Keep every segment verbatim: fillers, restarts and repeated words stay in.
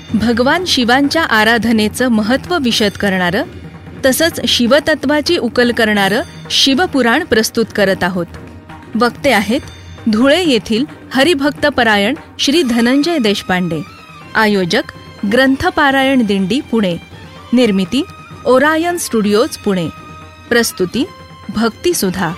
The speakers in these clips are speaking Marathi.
भगवान शिवांच्या आराधनेचं महत्त्व विशद करणारं तसंच शिवतत्वाची उकल करणारं शिवपुराण प्रस्तुत करत आहोत. वक्ते आहेत धुळे येथील हरिभक्तपरायण श्री धनंजय देशपांडे. आयोजक ग्रंथपारायण दिंडी पुणे. निर्मिती ओरायन स्टुडिओज पुणे. प्रस्तुती भक्तिसुधा.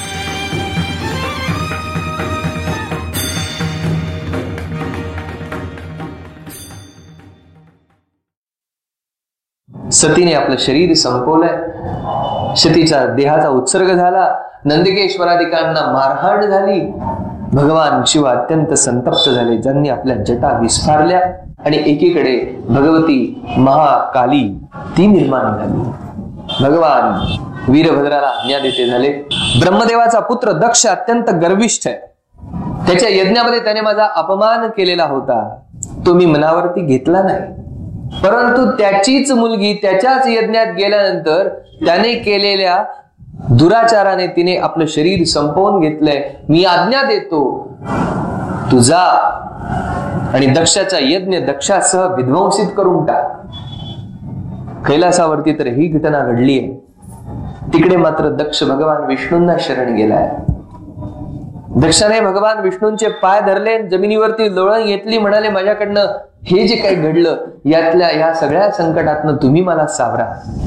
सतीने आपलं शरीर संपवलंय. सतीचा देहाचा उत्सर्ग झाला. नंदिकेश्वरादिकांना मारहाण झाली. भगवान शिव अत्यंत संतप्त झाले. ज्यांनी आपल्या जटा विस्फारल्या आणि एकीकडे भगवती महाकाली ती निर्माण झाली. भगवान वीरभद्राला आज्ञा देते झाले. ब्रह्मदेवाचा पुत्र दक्ष अत्यंत गर्विष्ठ आहे. त्याच्या यज्ञामध्ये त्याने माझा अपमान केलेला होता. तो मी मनावरती घेतला नाही. परंतु त्याचीच मुलगी त्याच्याच यज्ञात गेल्यानंतर त्याने केलेल्या दुराचाराने तिने आपलं शरीर संपवून घेतलंय. मी आज्ञा देतो तू जा आणि दक्षाचा यज्ञ दक्षासह विध्वंसित करून टाक. कैलासावरती तर ही घटना घडली आहे. तिकडे मात्र दक्ष भगवान विष्णूंना शरण गेलाय. दक्षाने भगवान विष्णूंचे पाय धरले, जमिनीवरती लोळण घेतली, म्हणाले माझ्याकडनं हे जे काही घडलं यातल्या या सगळ्या संकटातनं तुम्ही मला सावरा.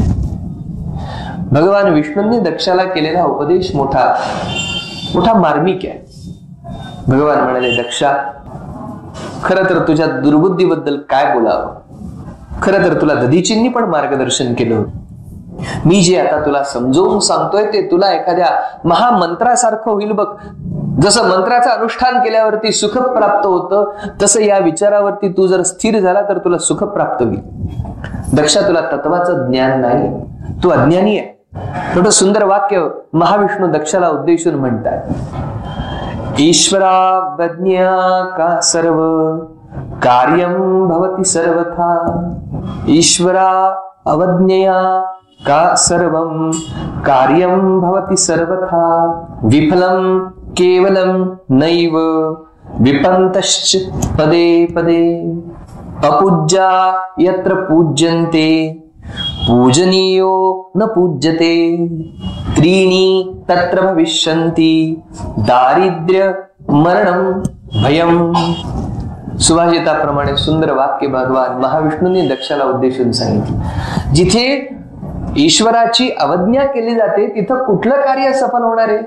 भगवान विष्णूंनी दक्षाला केलेला उपदेश मोठा मोठा मार्मिक आहे. भगवान म्हणाले दक्षा, खरं तर तुझ्या दुर्बुद्धीबद्दल काय बोलावं. खरं तर तुला दधीचींनी पण मार्गदर्शन केलं. मी जे आता तुला समजावून सांगतोय ते तुला एखाद्या महामंत्रासारखं होईल बघ. जसं मंत्राचं अनुष्ठान केल्यावरती सुख प्राप्त होतं तसं या विचारावरती तू जर स्थिर झाला तर तुला सुख प्राप्त होईल. दक्षा, तुला तत्वाचं ज्ञान नाही, तू अज्ञानी आहे. थोडं सुंदर वाक्य महाविष्णू दक्षाला उद्देशून म्हणतात. ईश्वराज्ञा का सर्व कार्यम भवति सर्वथा. ईश्वरा अवज्ञया का सर्वं कार्यं भवति सर्वथा. विफलं केवलं नैव विपन्तश्च पदे पदे. अपूज्या यत्र पूज्यन्ते पूजनीयो न पूज्यते. त्रीणि तत्र भविष्यन्ति दारिद्र्य मरणं भयम्. सुभाषिताप्रमाणे सुंदर वाक्य भगवान महाविष्णूंनी दक्षाला उद्देशून सांगितलं. जिथे ईश्वराची अवज्ञा केली जाते तिथं कुठलं कार्य सफल होणार आहे.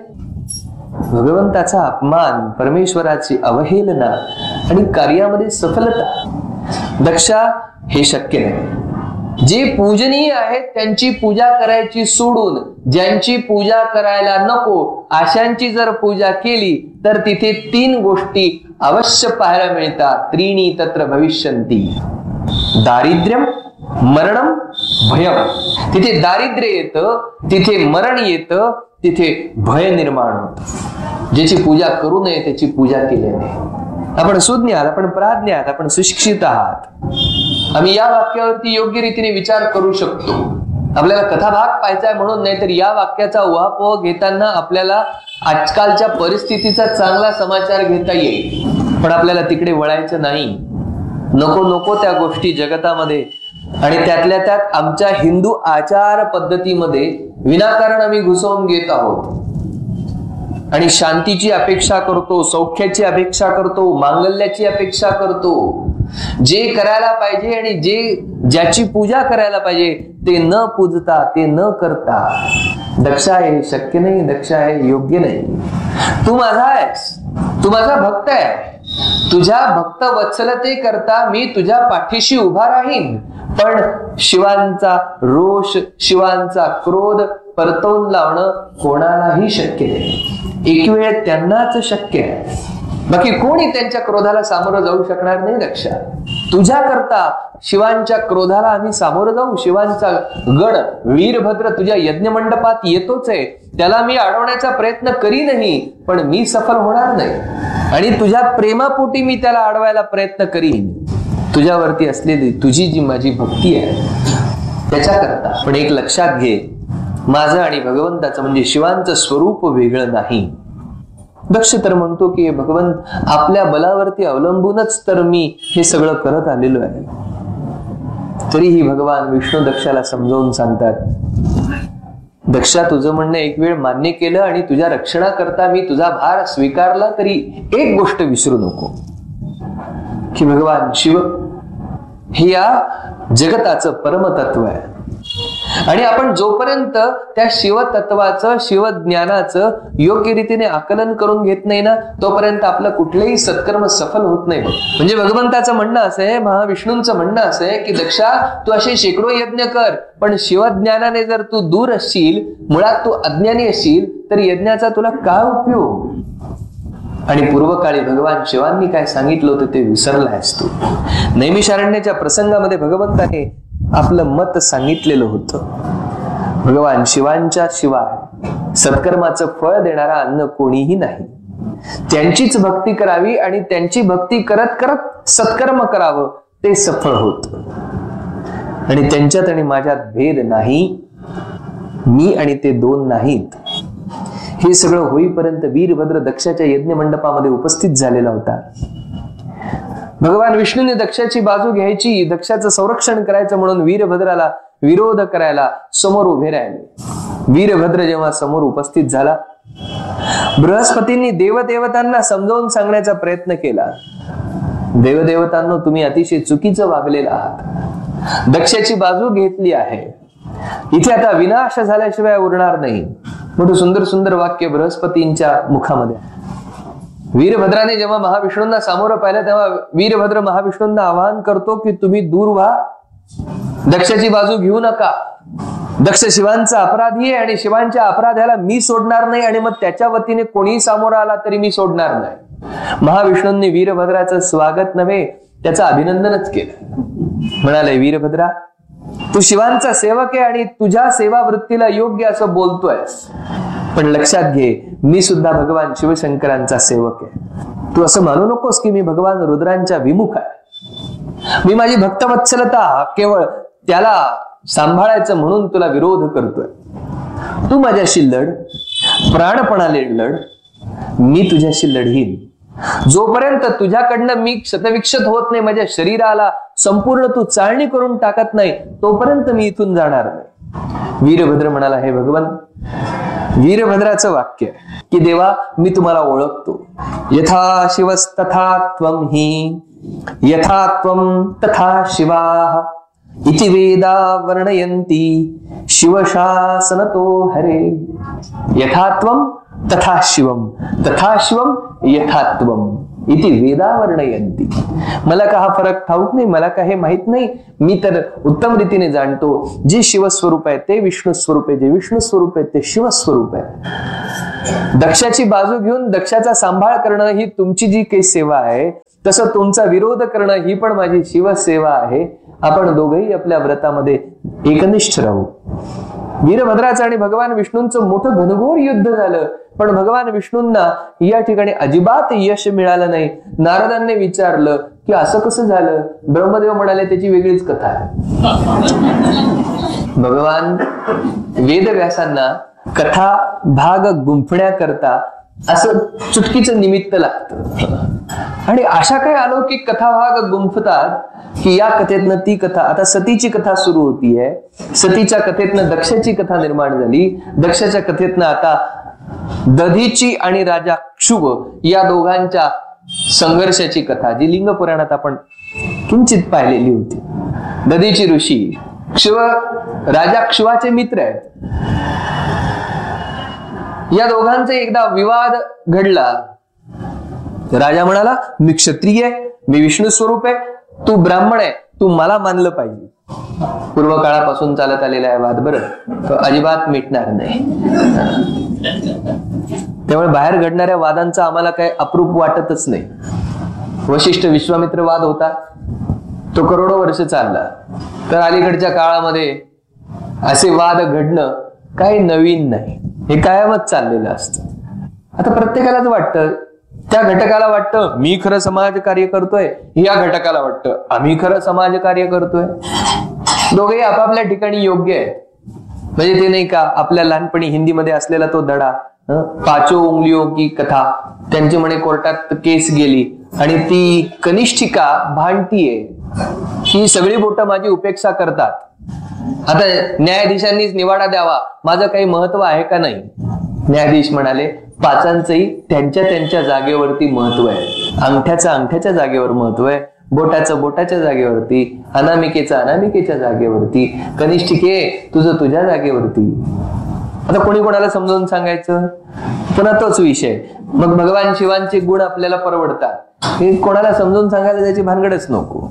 भगवंताचा अपमान, परमेश्वराची अवहेलना आणि कार्यामध्ये सफलता. दक्षा, हे शक्य नाही. जे पूजनीय आहेत त्यांची पूजा करायची सोडून ज्यांची पूजा करायला नको अशांची जर पूजा केली तर तिथे तीन गोष्टी अवश्य पाहायला मिळतात. त्रीणी तत्र भविष्यन्ति. दारिद्र्यम, मरणम, भयम. तिथे दारिद्र्य येतं, तिथे मरण येतं, तिथे भय निर्माण होतं. ज्याची पूजा करू नये त्याची पूजा केल्याने. आपण सुज्ञ आहात, आपण प्राज्ञ आहात, आपण सुशिक्षित आहात. आम्ही या वाक्यावरती योग्य रीतीने विचार करू शकतो. आपल्याला कथाभाग पाहायचा म्हणून नाही तर या वाक्याचा उहापोह घेताना आपल्याला आजकालच्या परिस्थितीचा चांगला समाचार घेता येईल. पण आपल्याला तिकडे वळायचं नाही. नको नको त्या गोष्टी जगतामध्ये आणि त्यातल्या त्यात आमच्या हिंदू आचार पद्धतीमध्ये विनाकारण आम्ही घुसवून घेत आहोत आणि शांतीची अपेक्षा करतो, सौख्याची अपेक्षा करतो, मांगल्याची अपेक्षा करतो. जे करायला पाहिजे आणि जे ज्याची पूजा करायला पाहिजे ते न पूजता, ते न करता. दक्षा, हे शक्य नाही. दक्षा, हे योग्य नाही. तू माझा आहेस, तू माझा भक्त आहे. तुझ्या भक्त वत्सलते करता मी तुझ्या पाठीशी उभा राहीन. पण शिवांचा रोष, शिवांचा क्रोध परतवून लावणं कोणालाही शक्य नाही. एक वेळ त्यांनाच शक्य आहे, बाकी कोणी त्यांच्या क्रोधाला सामोरं जाऊ शकणार नाही. दक्षा, तुझ्या करता शिवांच्या क्रोधाला आम्ही सामोरं जाऊ. शिवांचा गड वीरभद्र तुझ्या यज्ञमंडपात येतोच आहे. त्याला मी अडवण्याचा प्रयत्न करीनही, पण मी सफल होणार नाही. आणि तुझ्या प्रेमापोटी मी त्याला अडवायला प्रयत्न करीन. तुझ्यावरती असलेली तुझी जी माझी भक्ती आहे त्याच्या करता. पण एक लक्षात घे, माझं आणि भगवंताचं म्हणजे शिवांचं स्वरूप वेगळं नाही. दक्ष तर म्हणतो की भगवंत आपल्या बलावरती अवलंबूनच तर मी हे सगळं करत आलेलो आहे. तरीही भगवान विष्णू दक्षाला समजावून सांगतात, दक्षा तुझं म्हणणं एक वेळ मान्य केलं आणि तुझ्या रक्षणाकरता मी तुझा भार स्वीकारला, तरी एक गोष्ट विसरू नको की भगवान शिव हे या जगताचं परमतत्व आहे आणि आपण जोपर्यंत त्या शिवतत्वाचं शिवज्ञानाचं योग्य रीतीने आकलन करून घेत नाही ना, तोपर्यंत आपलं कुठलेही सत्कर्म सफल होत नाही. म्हणजे भगवंताचं म्हणणं असं आहे, महाविष्णूंचं म्हणणं असं आहे की दक्षा तू असे शेकडो यज्ञ कर, पण शिवज्ञानाने जर तू दूर असशील, मुळात तू अज्ञानी असशील, तर यज्ञाचा तुला काय उपयोग. आणि पूर्वकाळी भगवान शिवांनी काय सांगितलं होतं ते विसरलायस तू. नैमिषारण्याच्या प्रसंगामध्ये भगवंताने आपलं मत सांगितलेलं होतं. भगवान शिवांच्या शिवाय सत्कर्माचं फळ देणारा अन्न कोणीही नाही. त्यांचीच भक्ती करावी आणि त्यांची भक्ती करत करत सत्कर्म करावं, ते सफळ होत. आणि त्यांच्यात आणि माझ्यात भेद नाही, मी आणि ते दोन नाहीत. हे सगळं होईपर्यंत वीरभद्र दक्षाच्या यज्ञ मंडपामध्ये उपस्थित झालेला होता. भगवान विष्णूने दक्षाची बाजू घ्यायची, दक्षाचं संरक्षण करायचं म्हणून वीरभद्राला विरोध करायला समोर उभे राहिले. वीरभद्र जेव्हा समोर उपस्थित झाला, बृहस्पतींनी देवदेवतांना समजावून सांगण्याचा प्रयत्न केला. देवदेवतांनो, तुम्ही अतिशय चुकीचं वागलेला आहात, दक्षाची बाजू घेतली आहे, इथे आता विनाश झाल्याशिवाय उरणार नाही. मोठं सुंदर सुंदर वाक्य बृहस्पतींच्या मुखामध्ये. वीरभद्राने जेव्हा महाविष्णूंना सामोरं पाहिलं, तेव्हा वीरभद्र महाविष्णूंना आवाहन करतो की तुम्ही दूर व्हा, दक्षाची बाजू घेऊ नका. दक्ष शिवांचा अपराधी आहे आणि शिवांच्या अपराध्याला मी सोडणार नाही, आणि मग त्याच्या वतीने कोणीही सामोरं आला तरी मी सोडणार नाही. महाविष्णूंनी वीरभद्राचं स्वागत नव्हे, त्याचं अभिनंदनच केलं. म्हणाले, वीरभद्रा, तू शिवांचा सेवक आहे आणि तुझ्या सेवा वृत्तीला योग्य असं बोलतोयस, पण लक्षात घे, मी सुद्धा भगवान शिवशंकरांचा सेवक आहे. तू असं मानू नकोस की मी भगवान रुद्रांच्या विमुख आहे. मी माझी भक्तवत्सलता केवळ त्याला सांभाळायचं म्हणून तुला विरोध करतोय. तू माझ्याशी लढ, प्राणपणाने लढ, मी तुझ्याशी लढीन. जोपर्यंत तुझ्याकडनं मी क्षतविक्षत होत नाही, माझ्या शरीराला संपूर्ण तू चाळणी करून टाकत नाही, तोपर्यंत मी इथून जाणार नाही. वीरभद्र म्हणाला, हे भगवान, वीरभद्राचं वाक्य की देवा, मी तुम्हाला ओळखतो. यथा शिवस्तथा त्वं हि यथा त्वं तथा शिवाः इति वेदा वर्णयन्ति शिवशासनतो हरे. यथा त्वं तथा शिवम तथा शिवम यथा त्वं इति वेदा वर्णयन्ति. मला का हा फरक ठाऊक नाही, मला का हे माहित नाही. मी तर उत्तम रीतीने जाणतो, जे शिवस्वरूप आहे ते विष्णू स्वरूप आहे, जे विष्णू स्वरूप आहे ते शिवस्वरूप आहे. दक्षाची बाजू घेऊन दक्षाचा सांभाळ करणं ही तुमची जी काही सेवा आहे, तसं तुमचा विरोध करणं ही पण माझी शिवसेवा आहे. आपण दोघंही आपल्या व्रतामध्ये एकनिष्ठ राहू. वीरभद्राचं आणि भगवान विष्णूंचं मोठं घनघोर युद्ध झालं, पण भगवान विष्णूंना या ठिकाणी अजिबात यश मिळालं नाही. नारदांनी विचारलं की असं कसं झालं? ब्रह्मदेव म्हणाले, त्याची वेगळीच कथा आहे. भगवान वेदव्यासांना कथा भाग गुंफण्याकरता असं चुटकीचं निमित्त लागतं, आणि अशा काही अलौकिक कथा भाग गुंफतात की या कथेतनं ती कथा, आता सतीची कथा सुरू होतीये, सतीच्या कथेतनं दक्षाची कथा निर्माण झाली, दक्षाच्या कथेतनं आता दधीची आणि राजा क्षुभ या दोघांच्या संघर्षाची कथा, जी लिंग पुराणात आपण किंचित पाहिलेली होती. दधीची ऋषी क्षुभ राजा क्षुवाचे मित्र आहेत. या दोघांचा एकदा विवाद घडला. राजा म्हणाला, मी क्षत्रिय आहे, मी विष्णू स्वरूप आहे, तू ब्राह्मण आहे, तू मला मानलं पाहिजे. पूर्व काळापासून चालत आलेला आहे वाद, बरं, तो अजिबात मिटणार नाही. त्यामुळे बाहेर घडणाऱ्या वादांचा आम्हाला काही अप्रूप वाटतच नाही. वशिष्ठ विश्वामित्र वाद होता, तो करोडो वर्ष चालला. तर अलीकडच्या काळामध्ये असे वाद घडणं काही नवीन नाही, हे कायमच चाललेलं असतं. आता प्रत्येकालाच वाटतं, त्या घटकाला वाटतं मी खरं समाज कार्य करतोय, या घटकाला वाटतं आम्ही खरं समाज कार्य करतोय. दोघेही आपापल्या ठिकाणी योग्य आहेत. म्हणजे ते नाही का आपल्या लहानपणी हिंदीमध्ये असलेला तो धडा, पाचो उंगलियों की कथा, त्यांची म्हणे कोर्टात केस गेली आणि ती कनिष्ठिका भांडतीये, ही सगळी बोटं माझी उपेक्षा करतात, आता न्यायाधीशांनीच निवाडा द्यावा, माझं काही महत्व आहे का नाही? न्यायाधीश म्हणाले, पाचांचंही त्यांच्या त्यांच्या जागेवरती महत्व आहे. अंगठ्याचं अंगठ्याच्या जागेवर महत्व आहे, बोटाचं बोटाच्या जागेवरती, अनामिकेचं अनामिकेच्या जागेवरती, कनिष्ठिके तुझं तुझ्या जागेवरती. आता कोणी कोणाला समजावून सांगायचं? पुन्हा तोच विषय. मग भगवान शिवांचे गुण आपल्याला परवडतात, हे कोणाला समजावून सांगायला त्याची भानगडच नको.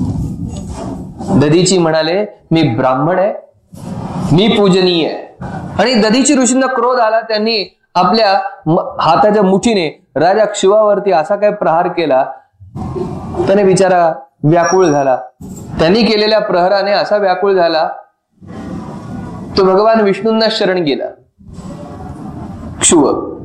दधीची म्हणाले, मी ब्राह्मण आहे, मी पूजनीय आहे. आणि दधीची ऋषींना क्रोध आला, त्यांनी आपल्या हाताच्या मुठीने राजा शिवावरती असा काय प्रहार केला, त्याने बिचारा व्याकुळ झाला. त्यांनी केलेल्या प्रहाराने असा व्याकुळ झाला, तो भगवान विष्णूंना शरण गेला. क्षुव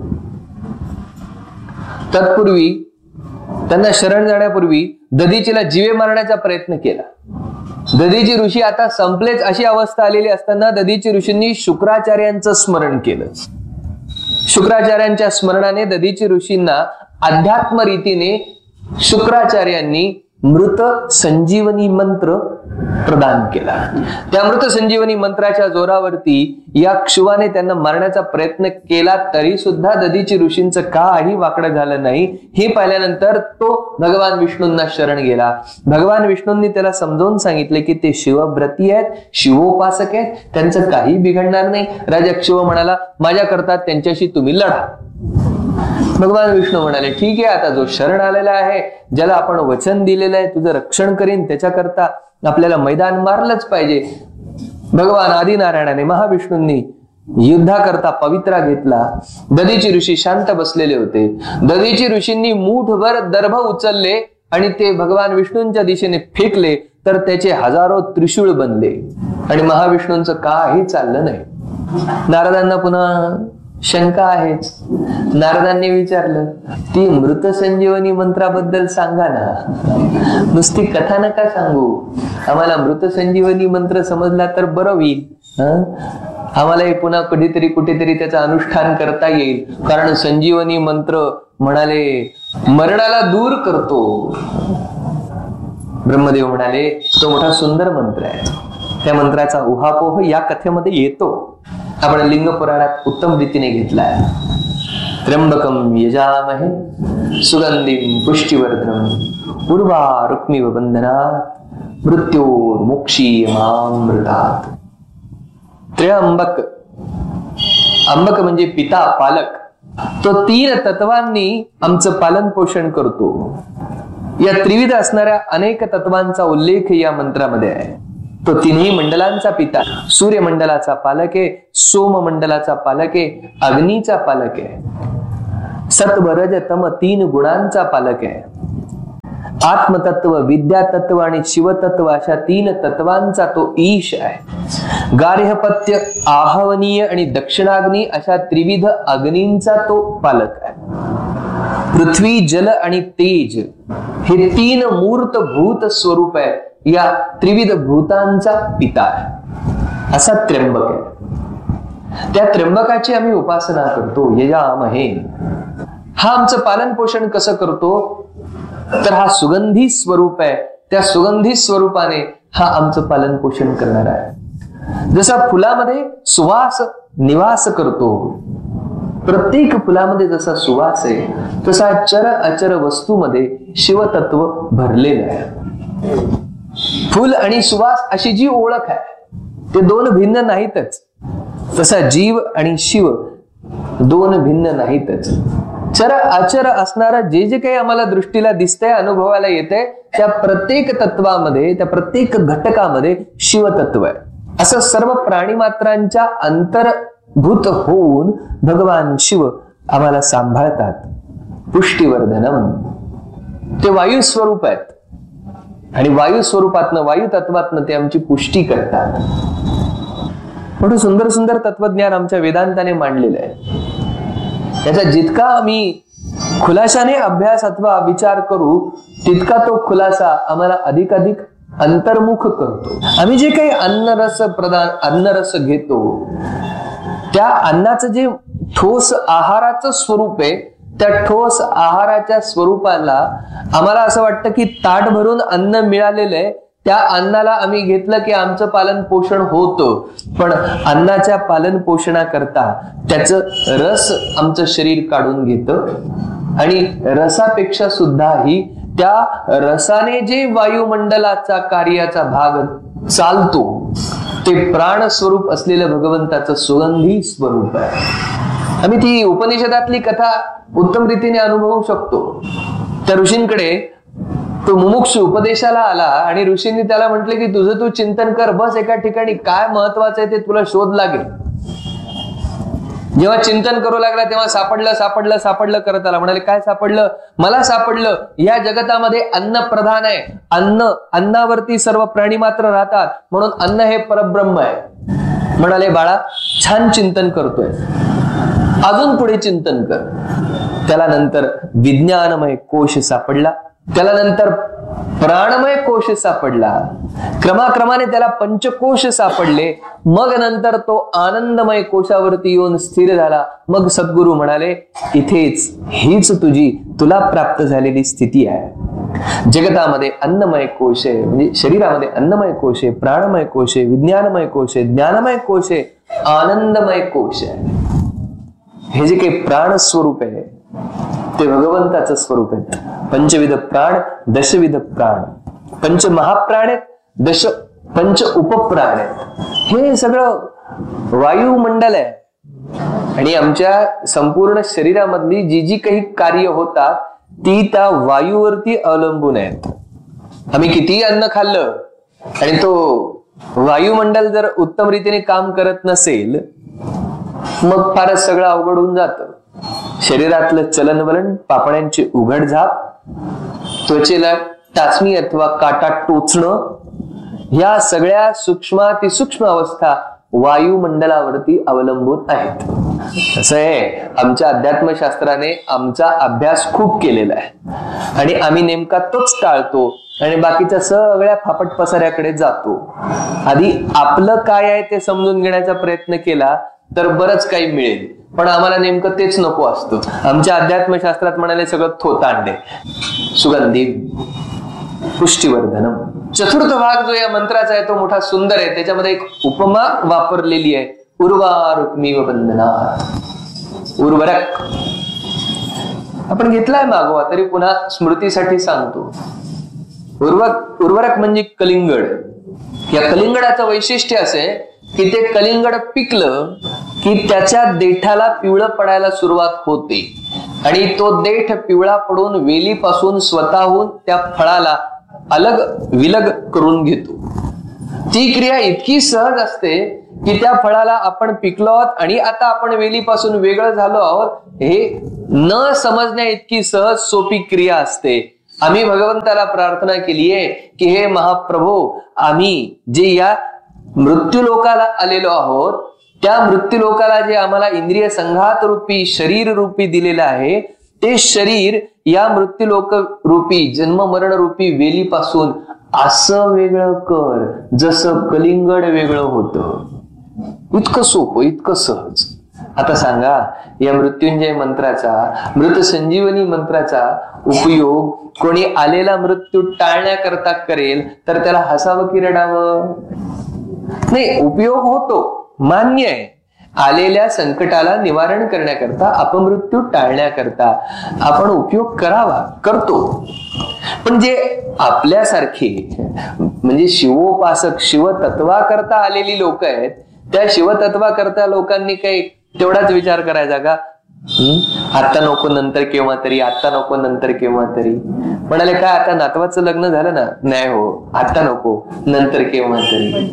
तत्पूर्वी त्यांना शरण जाण्यापूर्वी दधीचीला जीवे मारण्याचा प्रयत्न केला. दधीची ऋषी आता संपलेच अशी अवस्था आलेली असताना दधीची ऋषींनी शुक्राचार्यांचं स्मरण केलं. शुक्राचार्यांच्या स्मरणाने दधीची ऋषींना अध्यात्म रीतीने शुक्राचार्यांनी मृत संजीवनी मंत्र प्रदान केला. त्या मृत संजीवनी मंत्राच्या जोरावरती या क्षुवाने त्यांना मारण्याचा प्रयत्न केला, तरी सुद्धा दधीची ऋषींचं काही वाकडं झालं नाही. हे पाहिल्यानंतर तो भगवान विष्णूंना शरण गेला. भगवान विष्णूंनी त्याला समजावून सांगितले की ते शिवव्रती आहेत, शिवोपासक आहेत, त्यांचं काही बिघडणार नाही. राजा क्षुव म्हणाला, माझ्या करता त्यांच्याशी तुम्ही लढा. भगवान विष्णू म्हणाले, ठीक आहे, आता जो शरण आलेला आहे, ज्याला आपण वचन दिलेलं आहे तुझं रक्षण करीन, त्याच्याकरता आपल्याला मैदान मारलंच पाहिजे. भगवान आदिनारायणाने महाविष्णूंनी युद्धाकरता पवित्रा घेतला. दधीची ऋषी शांत बसलेले होते. दधीची ऋषींनी मूठभर दर्भ उचलले आणि ते भगवान विष्णूंच्या दिशेने फेकले, तर त्याचे हजारो त्रिशूळ बनले आणि महाविष्णूंचं काही चाललं नाही. नारदांना पुन्हा शंका आहेच. नारदांनी विचारलं, ती मृत संजीवनी मंत्राबद्दल सांगा ना, नुसती कथा नका सांगू, आम्हाला मृत संजीवनी मंत्र समजला तर बरं होईल. आम्हालाही पुन्हा कधीतरी कुठेतरी त्याचं अनुष्ठान करता येईल, कारण संजीवनी मंत्र म्हणाले मरणाला दूर करतो. ब्रह्मदेव म्हणाले, तो मोठा सुंदर मंत्र आहे, त्या मंत्राचा उहापोह या कथेमध्ये येतो. आपण लिंग पुराणात उत्तम रीतीने घेतलाय. त्र्यंबकम यजामहे सुगंधिं पुष्टिवर्धनम् उर्वा रुक्मिव बंधनात् मृत्योर्मुक्षीयमामृतात्. त्र्यंबक, अंबक म्हणजे पिता, पालक. तो तीन तत्वांनी आमचं पालन पोषण करतो. या त्रिविध असणाऱ्या अनेक तत्वांचा उल्लेख या मंत्रामध्ये आहे. तो तिन्ही मंडलांचा पिता, सूर्य मंडलाचा पालक आहे, सोम मंडलाचा पालक आहे, अग्नीचा पालक आहे, सत्व रज तम तीन गुणांचा पालक आहे, आत्मतत्व, विद्यातत्व आणि शिवतत्व अशा तीन तत्वांचा तो ईश आहे. गार्हपत्य, आहवनीय आणि दक्षिणाग्नी अशा त्रिविध अग्नींचा तो पालक आहे. पृथ्वी, जल आणि तेज हे तीन मूर्त भूत स्वरूप आहे, या त्रिविध भूतांचा पिता आहे. असा त्र्यंबक आहे. त्या त्र्यंबकाची आम्ही उपासना करतो. यजामहे. हा आमचं पालन पोषण कसं करतो, तर हा सुगंधी स्वरूप आहे. त्या सुगंधी स्वरूपाने हा आमचं पालन पोषण करणार आहे. जसा फुलामध्ये सुवास निवास करतो, प्रत्येक फुलामध्ये जसा सुवास आहे, तसा चर अचर वस्तूमध्ये शिवतत्व भरलेलं आहे. फुल आणि सुवास अशी जी ओळख आहे, ते दोन भिन्न नाहीतच. तसा जीव आणि शिव दोन भिन्न नाहीतच. चर अचर असणारा जे जे काही आम्हाला दृष्टीला दिसतंय, अनुभवाला येतंय, त्या प्रत्येक तत्वामध्ये, त्या प्रत्येक घटकामध्ये शिवतत्व आहे. असं सर्व प्राणी मात्रांच्या अंतर्भूत होऊन भगवान शिव आम्हाला सांभाळतात. पुष्टिवर्धनम. ते वायू स्वरूप आहेत आणि वायू स्वरूपातनं, वायू तत्वातनं ते आमची पुष्टी करतात. मोठं सुंदर सुंदर तत्वज्ञान आमच्या वेदांताने मांडलेलं आहे. त्याचा जितका आम्ही खुलाशाने अभ्यास अथवा विचार करू, तितका तो खुलासा आम्हाला अधिकाधिक अंतर्मुख करतो. आम्ही जे काही अन्नरस प्रदान अन्नरस घेतो, त्या अन्नाचं जे ठोस आहाराचं स्वरूप आहे, त्या ठोस आहाराच्या स्वरूपाला आम्हाला असं वाटतं की ताट भरून अन्न मिळालेलं आहे, त्या अन्नाला आम्ही घेतलं की आमचं पालन पोषण होतं. पण अन्नाच्या पालन पोषणाकरता त्याचं रस आमचं शरीर काढून घेतं आणि रसापेक्षा सुद्धाही त्या रसाने जे वायुमंडलाचा कार्याचा भाग चालतो ते प्राण स्वरूप असलेलं भगवंताचं सुगंधी स्वरूप आहे. आम्ही ती उपनिषदातली कथा उत्तम रीतीने अनुभवू शकतो. त्या ऋषींकडे तो मुमुक्षु उपदेशाला आला आणि ऋषींनी त्याला म्हटले की तुझं तू चिंतन कर, बस एका ठिकाणी, काय महत्वाचं आहे ते तुला शोध लागेल. जेव्हा चिंतन करू लागला तेव्हा सापडलं सापडलं सापडलं करत आला. म्हणाले काय सापडलं? मला सापडलं या जगतामध्ये अन्न प्रधान आहे, अन्न अन्नावरती सर्व प्राणी मात्र राहतात, म्हणून अन्न हे परब्रह्म आहे. म्हणाले बाळा छान चिंतन करतोय, अजून पुढे चिंतन कर. त्याला नंतर विज्ञानमय कोश सापडला, त्याला नंतर प्राणमय कोश सापडला, क्रमाक्रमाने त्याला पंचकोश सापडले, मग नंतर तो आनंदमय कोशावरती येऊन स्थिर झाला. मग सद्गुरु म्हणाले इथेच हीच तुझी तुला प्राप्त झालेली स्थिती आहे. जगतामध्ये अन्नमय कोश आहे, म्हणजे शरीरामध्ये अन्नमय कोश आहे, प्राणमय कोश आहे, विज्ञानमय कोश आहे, ज्ञानमय कोश आहे, आनंदमय कोश आहे. हे जे काही प्राण स्वरूप आहे ते भगवंताचं स्वरूप आहे. पंचविध प्राण, दशविध प्राण, पंच महाप्राण आहेत, दश पंच उपप्राण आहेत. हे सगळं वायुमंडल आहे आणि आमच्या संपूर्ण शरीरामधली जी जी काही कार्य होतात ती त्या वायूवरती अवलंबून आहेत. आम्ही कितीही अन्न खाल्लं आणि तो वायुमंडल जर उत्तम रीतीने काम करत नसेल मग फारच सगळं अवघड होऊन जातं. शरीरातलं चलनवलन, पापण्यांची उघडझाप, त्वचेला टाचणी अथवा काटा टोचणं, या सगळ्या सूक्ष्मातिसूक्ष्म अवस्था वायुमंडलावरती अवलंबून आहेत. असं आहे आमच्या अध्यात्मशास्त्राने आमचा अभ्यास खूप केलेला आहे आणि आम्ही नेमका तोच टाळतो आणि बाकीच्या सगळ्या फापट पसाऱ्याकडे जातो. आधी आपलं काय आहे ते समजून घेण्याचा प्रयत्न केला तर बरंच काही मिळेल, पण आम्हाला नेमकं तेच नको असतं. आमच्या अध्यात्मशास्त्रात म्हणाले सगळं थोतांडे, सुगंधी, पुष्टिवर्धनम. चतुर्थ भाग जो या मंत्राचा आहे तो मोठा सुंदर आहे. त्याच्यामध्ये एक उपमा वापरलेली आहे, उर्वारुक्मीव बंधनात. उर्वरक आपण घेतलाय मागोवा तरी पुन्हा स्मृतीसाठी सांगतो. उर्वरक उर्वरक म्हणजे कलिंगड. या कलिंगडाचं वैशिष्ट्य असे की ते कलिंगड पिकलं की त्याच्या देठाला पिवळं पडायला सुरुवात होते आणि तो देठ पिवळा पडून वेलीपासून स्वतःहून त्या फळाला अलग विलग करून घेतो. ती क्रिया इतकी सहज असते की त्या फळाला आपण पिकलो आहोत आणि आता आपण वेलीपासून वेगळं झालो आहोत हे न समजण्या इतकी सहज सोपी क्रिया असते. आम्ही भगवंताला प्रार्थना केली आहे की हे महाप्रभू, आम्ही जे या मृत्यू लोकाला आलेलो आहोत त्या मृत्यू लोकाला जे आम्हाला इंद्रिय संघात रूपी शरीर रूपी दिलेलं आहे ते शरीर या मृत्यू लोक रूपी जन्म मरण रूपी वेलीपासून असं वेगळं कर जसं कलिंगड वेगळं होतं. इतकं सोपं, इतकं सहज. आता सांगा या मृत्युंजय मंत्राचा, मृत संजीवनी मंत्राचा उपयोग कोणी आलेला मृत्यू टाळण्याकरता करेल तर त्याला हसावं की रडावं? नाही, उपयोग होतो, मान्य आहे. आलेल्या संकटाला निवारण करण्याकरता, अपमृत्यू टाळण्याकरता आपण उपयोग करावा, करतो. पण जे आपल्यासारखे म्हणजे शिवोपासक, शिवतत्वाकरता आलेली लोक आहेत त्या शिवतत्वाकरता लोकांनी काही तेवढाच विचार करायचा का? हम्म आता नको नंतर केव्हा तरी, आता नको नंतर केव्हा तरी. म्हणाले काय आता नातवाचं लग्न झालं ना? नाही हो, आता नको नंतर केव्हा तरी.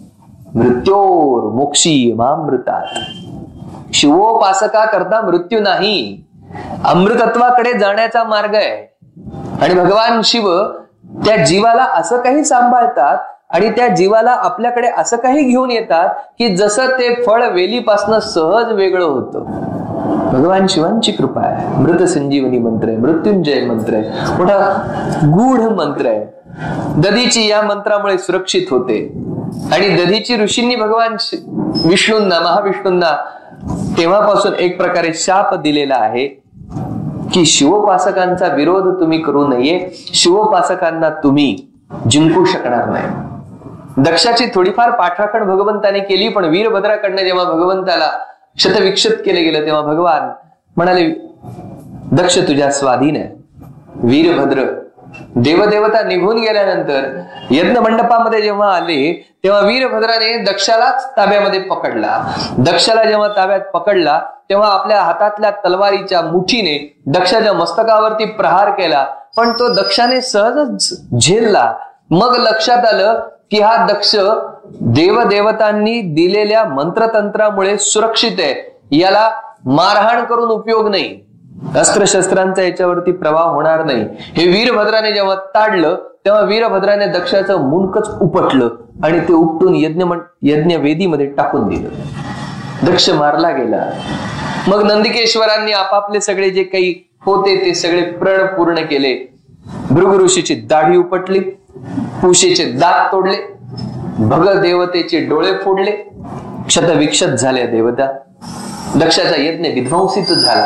मृत्योर मोक्षी मामृतात. शिवोपासका करता मृत्यू नाही, अमृतत्वाकडे जाण्याचा मार्ग आहे. आणि भगवान शिव त्या जीवाला असं काही सांभाळतात आणि त्या जीवाला आपल्याकडे असं काही घेऊन येतात की जसं ते फळ वेलीपासनं सहज वेगळं होतं. भगवान शिवांची कृपा आहे. मृत संजीवनी मंत्र आहे, मृत्युंजय मंत्र आहे, मोठा गूढ मंत्र आहे. दधीची या मंत्रामुळे सुरक्षित होते आणि दधीची ऋषींनी भगवान विष्णूंना, महाविष्णूंना तेव्हापासून एक प्रकारे शाप दिलेला आहे की शिवोपासकांचा विरोध तुम्ही करू नये, शिवोपासकांना तुम्ही जिंकू शकणार नाही. दक्षाची थोडीफार पाठराखण भगवंताने केली, पण वीरभद्राकडनं जेव्हा भगवंताला शतविक्षत केले गेलं तेव्हा भगवान म्हणाले, दक्ष तुझ्या स्वाधीन आहे. वीरभद्र देवदेवता निघून गेल्यानंतर यज्ञ मंडपामध्ये जेव्हा आले तेव्हा वीरभद्राने दक्षालाच ताब्यामध्ये पकडला. दक्षाला जेव्हा ताब्यात पकडला तेव्हा आपल्या हातातल्या तलवारीच्या मुठीने दक्षाच्या मस्तकावरती प्रहार केला, पण तो दक्षाने सहजच झेलला. मग लक्षात आलं की हा दक्ष देवदेवतांनी दिलेल्या मंत्रतंत्रामुळे सुरक्षित आहे, याला मारहाण करून उपयोग नाही, अस्त्रशस्त्रांचा याच्यावरती प्रभाव होणार नाही. हे वीरभद्राने जेव्हा ताडलं तेव्हा वीरभद्राने दक्षाचं मुंडकच उपटलं आणि ते उपटून यज्ञ यज्ञ वेदीमध्ये टाकून दिलं. दक्ष मारला गेला. मग नंदिकेश्वरांनी आपापले सगळे जे काही होते ते सगळे प्रण पूर्ण केले. भृगु ऋषीची दाढी उपटली, पुशीचे दात तोडले, भग देवतेचे डोळे फोडले, क्षतविक्षत झाल्या देवता. दक्षाचा यज्ञ विध्वंसित झाला.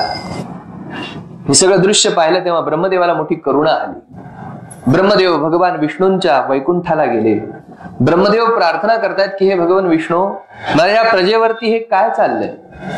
हे सगळं दृश्य पाहिलं तेव्हा ब्रह्मदेवाला मोठी करुणा आली. ब्रह्मदेव भगवान विष्णूंच्या वैकुंठाला गेले. ब्रह्मदेव प्रार्थना करतात की हे भगवान विष्णू, माझ्या प्रजेवरती हे काय चाललंय?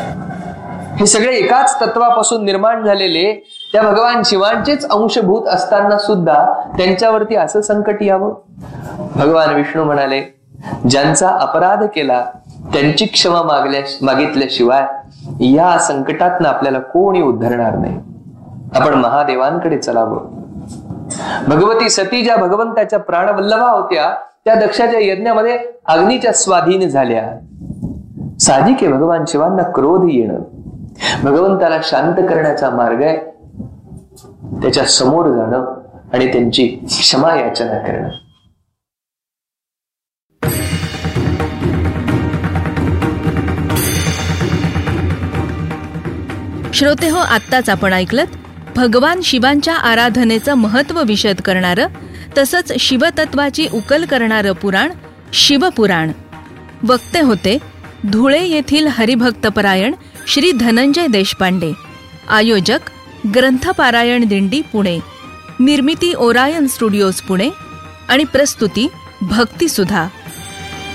हे सगळे एकाच तत्वापासून निर्माण झालेले त्या भगवान शिवांचेच अंशभूत असताना सुद्धा त्यांच्यावरती असं संकट यावं? भगवान विष्णू म्हणाले, ज्यांचा अपराध केला त्यांची क्षमा मागल्या मागितल्याशिवाय या संकटातनं आपल्याला कोणी उद्धरणार नाही. आपण महादेवांकडे चलावं. भगवती सती ज्या भगवंताच्या प्राणवल्लभा होत्या त्या दक्षाच्या यज्ञामध्ये अग्नीच्या स्वाधीन झाल्या. साधिक आहे भगवान शिवांना क्रोध येणं. भगवंताला शांत करण्याचा मार्ग आहे त्याच्या समोर जाणं आणि त्यांची क्षमा याचना करणं. श्रोते हो, आत्ताच आपण ऐकलत भगवान शिवांच्या आराधनेचं महत्व विशद करणारं तसंच शिवतत्वाची उकल करणारं पुराण शिवपुराण. वक्ते होते धुळे येथील हरिभक्तपरायण श्री धनंजय देशपांडे. आयोजक ग्रंथपारायण दिंडी पुणे. निर्मिती ओरायन स्टुडिओज पुणे आणि प्रस्तुती भक्ती सुधा.